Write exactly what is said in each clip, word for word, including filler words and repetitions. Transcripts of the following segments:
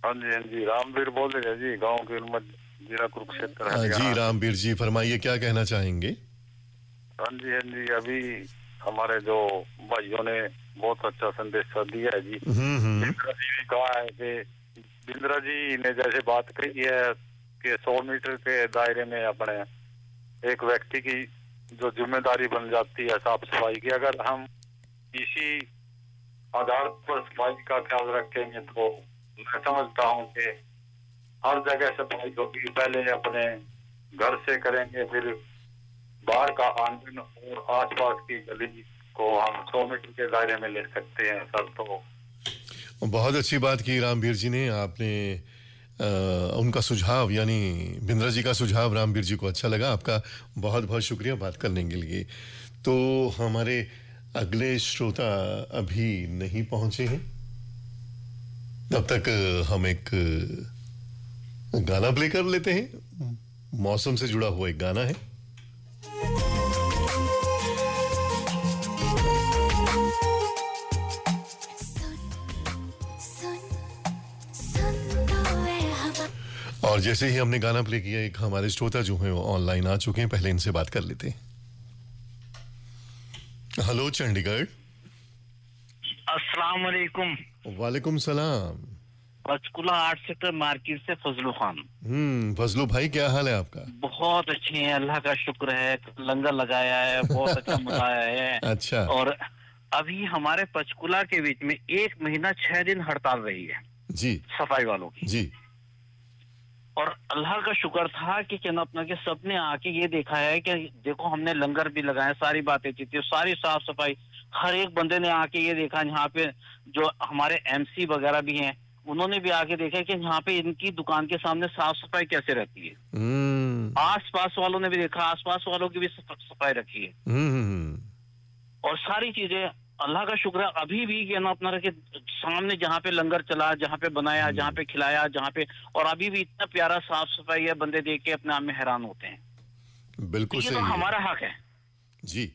हाँ जी हाँ जी, रामवीर बोल रहे हैं जी, गांव के उन्मत जिला कुरुक्षेत्र हाँ जी, रामवीर जी फरमाइए, क्या कहना चाहेंगे? हाँ जी हाँ जी, अभी हमारे जो भाइयों ने बहुत अच्छा संदेश दिया है जी। बिंद्रा जी ने कहा है कि बिंद्रा जी ने जैसे बात कही है कि सौ मीटर के दायरे में अपने एक व्यक्ति की जो जिम्मेदारी बन जाती है साफ सफाई की, अगर हम इसी आधार पर सफाई का ख्याल रखेंगे तो मैं समझता हूँ कि हर जगह सफाई होगी। पहले अपने घर से करेंगे, फिर बाहर का आंगन और आसपास की गली को हम सौ मीटर के दायरे में ले सकते हैं सर। तो बहुत अच्छी बात की रामवीर जी ने, आपने आ, उनका सुझाव यानी बिंद्रा जी का सुझाव रामवीर जी को अच्छा लगा। आपका बहुत बहुत शुक्रिया बात करने के लिए। तो हमारे अगले श्रोता अभी नहीं पहुंचे हैं, तब तक हम एक गाना प्ले कर लेते हैं। मौसम से जुड़ा हुआ एक गाना है। और जैसे ही हमने गाना प्ले किया, एक हमारे श्रोता जो हैं वो ऑनलाइन आ चुके हैं, पहले इनसे बात कर लेते हैं। हेलो चंडीगढ़। अस्सलाम वालेकुम। वालेकुम सलाम। पंचकुला आठ सेक्टर मार्केट से फजलू खान। हम्म फजलू भाई, क्या हाल है आपका? बहुत अच्छे हैं, अल्लाह का शुक्र है। लंगर लगाया है, बहुत अच्छा मजा आया है। अच्छा। और अभी हमारे पंचकुला के बीच में एक महीना छह दिन हड़ताल रही है जी, सफाई वालों की जी। और अल्लाह का शुक्र था कि क्या अपना के सबने आके ये देखा है कि देखो हमने लंगर भी लगाया, सारी बातें की थी, सारी साफ सफाई, हर एक बंदे ने आके ये देखा। यहाँ पे जो हमारे एमसी वगैरह भी हैं, उन्होंने भी आके देखा कि यहाँ पे इनकी दुकान के सामने साफ सफाई कैसे रहती है। आस पास वालों ने भी देखा, आस पास वालों की भी सफाई रखी है और सारी चीजें अल्लाह का शुक्र है। अभी भी ये ना अपना रखे सामने जहाँ पे लंगर चला, जहाँ पे बनाया, जहाँ पे खिलाया, जहाँ पे, और अभी भी इतना प्यारा साफ सफाई है, बंदे देख के अपने आप में हैरान होते हैं। बिल्कुल तो ये सही तो है। हमारा हक है जी,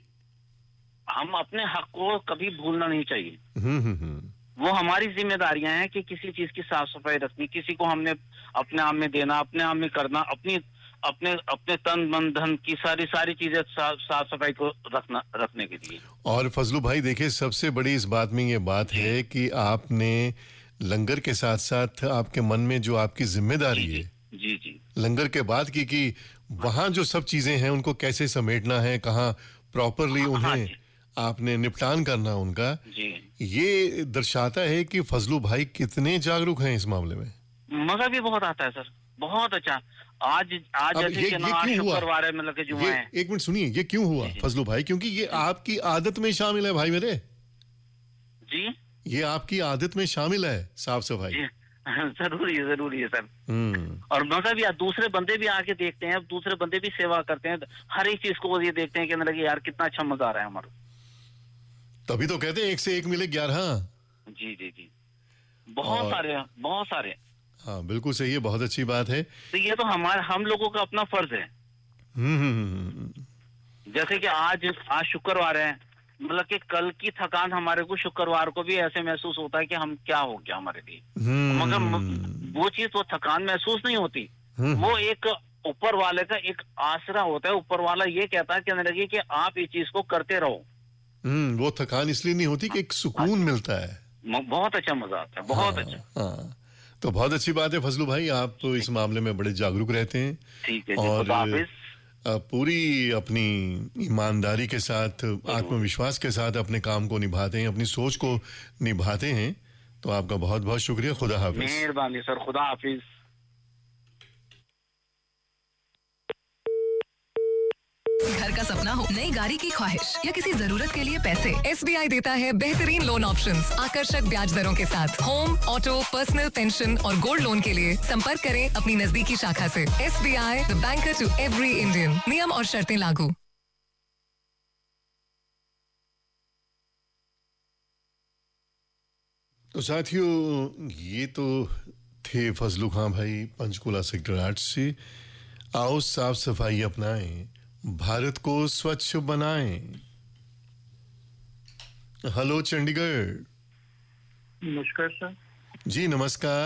हम अपने हक को कभी भूलना नहीं चाहिए। हम्म हम्म वो हमारी जिम्मेदारियां हैं कि किसी चीज की साफ सफाई रखनी, किसी को हमने अपने आप में देना, अपने आप में करना, अपनी अपने अपने तन मन धन की सारी सारी चीजें साफ साफ सफाई को रखना रखने के लिए। और फजलू भाई देखिए, सबसे बड़ी इस बात में ये बात है कि आपने लंगर के साथ साथ आपके मन में जो आपकी जिम्मेदारी जी, है जी जी लंगर के बाद की कि वहां जो सब चीजें हैं उनको कैसे समेटना है, कहाँ प्रॉपरली हाँ, उन्हें जी, आपने निपटान करना उनका, जी ये दर्शाता है कि फजलू भाई कितने जागरूक हैं इस मामले में। मजा भी बहुत आता है सर, बहुत अच्छा। आज आज अब जैसे ये, कि ये ना आज क्यों हुआ? शुक्रवार है, मतलब कि जुमा ये है। एक मिनट सुनिए, ये क्यों हुआ फजलू भाई? क्योंकि ये आपकी आदत में शामिल है भाई मेरे। जी, ये आपकी आदत में शामिल है साफ सफाई। जी जरूरी है, जरूरी है सर। हम्म और मजा भी, दूसरे बंदे भी आके देखते हैं, दूसरे बंदे भी सेवा करते हैं, हर एक चीज को ये देखते हैं कि मतलब यार कितना अच्छा मजा आ रहा है हमारा। तभी तो कहते हैं एक से एक मिले ग्यारह। जी जी जी, बहुत और- सारे बहुत सारे। हाँ बिल्कुल सही है, बहुत अच्छी बात है। तो ये तो हमारे हम लोगों का अपना फर्ज है। हम्म हम्म, हम्म जैसे कि आज आज शुक्रवार है, मतलब कि कल की थकान हमारे को शुक्रवार को भी ऐसे महसूस होता है कि हम क्या हो गया हमारे लिए, हम्म, मगर म- वो चीज तो थकान महसूस नहीं होती। हम्म, वो एक ऊपर वाले का एक आसरा होता है, ऊपर वाला ये कहता है कहने लगे कि आप ये चीज को करते रहो। हम्म वो थकान इसलिए नहीं होती कि एक सुकून मिलता है। म- बहुत अच्छा मजा आता है, बहुत हाँ, अच्छा। हाँ, तो बहुत अच्छी बात है फजलू भाई, आप तो इस मामले में बड़े जागरूक रहते हैं। ठीक है जी, और खुदा हाफिज। अ, पूरी अपनी ईमानदारी के साथ, आत्मविश्वास के साथ अपने काम को निभाते हैं, अपनी सोच को निभाते हैं। तो आपका बहुत बहुत शुक्रिया। खुदा हाफिज। मेहरबानी सर, खुदा हाफिज। घर का सपना हो, नई गाड़ी की ख्वाहिश या किसी जरूरत के लिए पैसे, एसबीआई देता है बेहतरीन लोन ऑप्शंस, आकर्षक ब्याज दरों के साथ। होम, ऑटो, पर्सनल, पेंशन और गोल्ड लोन के लिए संपर्क करें अपनी नजदीकी शाखा से। SBI, the banker to every Indian. नियम और शर्तें लागू। तो साथियों, ये तो थे फजलू खां भाई पंचकुला सेक्टर आठ से। आओ साफ सफाई अपनाएं, भारत को स्वच्छ बनाएं। हेलो चंडीगढ़। नमस्कार सर। जी नमस्कार।